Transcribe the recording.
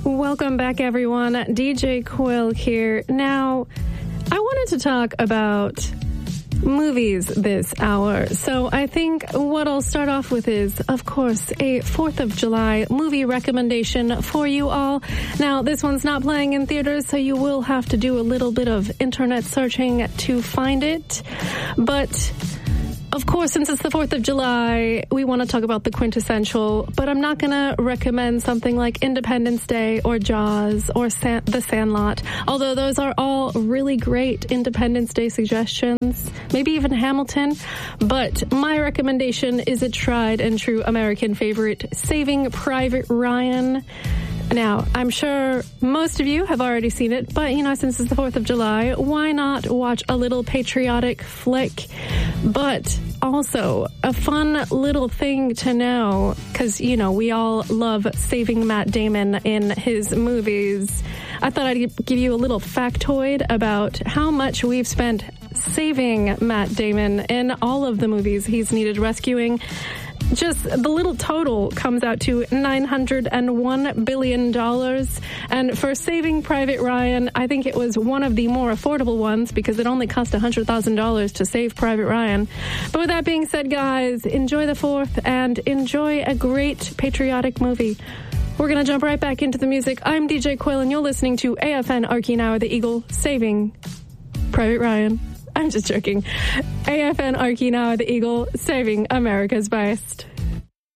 Welcome back, everyone. DJ Quill here. Now, I wanted to talk about movies this hour. So I think what I'll start off with is, of course, a 4th of July movie recommendation for you all. Now, this one's not playing in theaters, so you will have to do a little bit of internet searching to find it. But of course, since it's the 4th of July, we want to talk about the quintessential, but I'm not going to recommend something like Independence Day or Jaws or The Sandlot, although those are all really great Independence Day suggestions, maybe even Hamilton. But my recommendation is a tried and true American favorite, Saving Private Ryan. Now, I'm sure most of you have already seen it, but, since it's the 4th of July, why not watch a little patriotic flick? But also, a fun little thing to know, because, we all love saving Matt Damon in his movies. I thought I'd give you a little factoid about how much we've spent saving Matt Damon in all of the movies he's needed rescuing. Just the little total comes out to $901 billion. And for Saving Private Ryan, I think it was one of the more affordable ones because it only cost $100,000 to save Private Ryan. But with that being said, guys, enjoy the 4th and enjoy a great patriotic movie. We're going to jump right back into the music. I'm DJ Quill, and you're listening to AFN Archinauer, the Eagle, Saving Private Ryan. I'm just joking. AFN Archinauer, the Eagle, saving America's best.